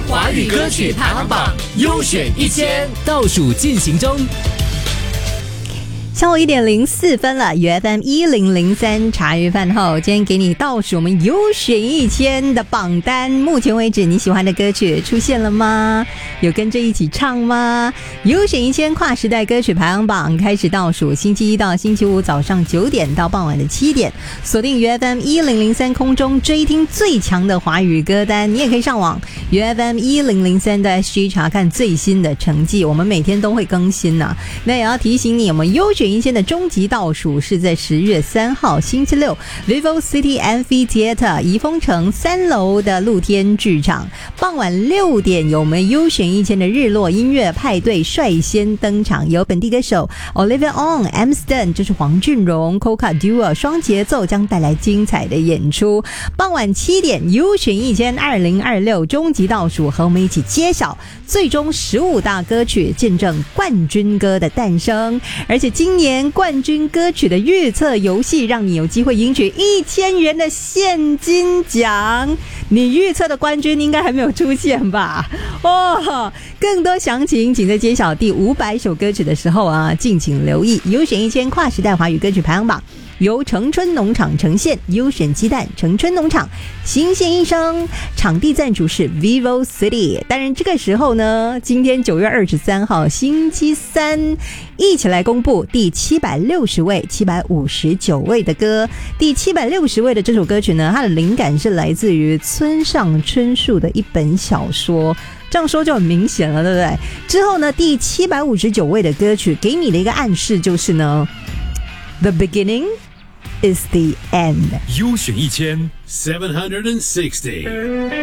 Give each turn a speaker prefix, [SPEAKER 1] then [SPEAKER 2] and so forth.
[SPEAKER 1] 华语歌曲排行榜优选1000倒数进行中。
[SPEAKER 2] 下午1点04分了，FM 1003茶余饭后，今天给你倒数我们优选1000的榜单。目前为止，你喜欢的歌曲出现了吗？有跟着一起唱吗？优选1000跨时代歌曲排行榜开始倒数，星期一到星期五早上9点到傍晚的7点，锁定FM 1003空中追听最强的华语歌单。你也可以上网FM 1003的 SG 查看最新的成绩，我们每天都会更新啊。那也要提醒你，我们优选1000的终极倒数是在10月3号星期六 Vivo City Amphitheater 怡丰城3楼的露天剧场，傍晚6点有我们优选1000的日落音乐派对率先登场，由本地歌手 Olivia On、Amston 就是黄俊荣 Coca Duo 双节奏将带来精彩的演出。傍晚7点优选1000 2026终极倒数，和我们一起揭晓最终15大歌曲，见证冠军歌的诞生。而且今年冠军歌曲的预测游戏，让你有机会赢取1000元的现金奖。你预测的冠军应该还没有出现吧？更多详情请在揭晓第500首歌曲的时候敬请留意。优选1000跨时代华语歌曲排行榜由城春农场呈现，优选鸡蛋城春农场新鲜一生，场地赞助是 Vivo City。 当然这个时候呢，今天9月23号星期三，一起来公布第760位759位的歌。第760位的这首歌曲呢，它的灵感是来自于村上春树的一本小说，这样说就很明显了，对不对？之后呢，第759位的歌曲给你的一个暗示就是呢， The beginning is the end。
[SPEAKER 3] 优选1000 760